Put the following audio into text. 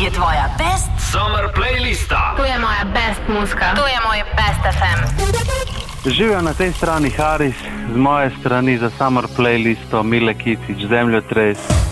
je tvoja best Summer playlista. To je moja best muska. To je moj best FM. Živijo na tej strani Haris, z moje strani za Summer playlisto Mile Kicić, Zemljotres.